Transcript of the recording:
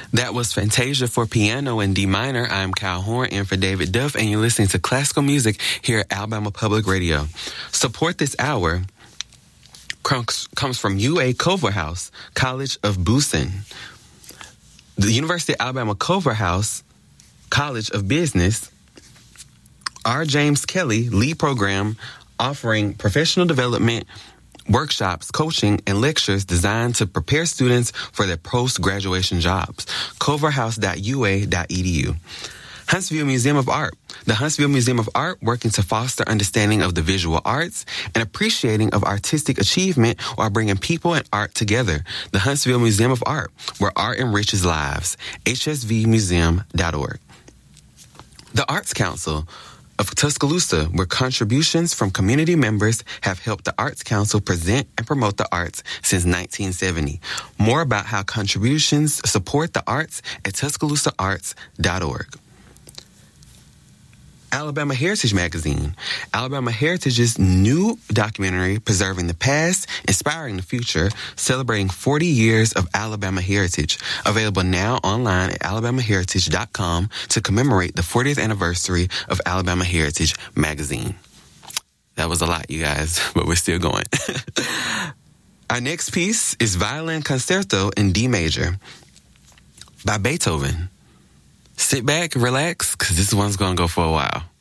That was Fantasia for piano in D minor. I'm Kyle Horn in for David Duff, and you're listening to classical music here at Alabama Public Radio. Support this hour comes from UA Culverhouse College of Busan. The University of Alabama Culverhouse College of Business, R. James Kelly Lead Program, offering professional development, workshops, coaching, and lectures designed to prepare students for their post-graduation jobs. culverhouse.ua.edu. Huntsville Museum of Art. The Huntsville Museum of Art, working to foster understanding of the visual arts and appreciating of artistic achievement while bringing people and art together. The Huntsville Museum of Art, where art enriches lives. hsvmuseum.org. The Arts Council of Tuscaloosa, where contributions from community members have helped the Arts Council present and promote the arts since 1970. More about how contributions support the arts at TuscaloosaArts.org. Alabama Heritage Magazine. Alabama Heritage's new documentary, Preserving the Past, Inspiring the Future, celebrating 40 years of Alabama heritage. Available now online at alabamaheritage.com to commemorate the 40th anniversary of Alabama Heritage Magazine. That was a lot, you guys, but we're still going. Our next piece is Violin Concerto in D major by Beethoven. Sit back, relax, because this one's going to go for a while.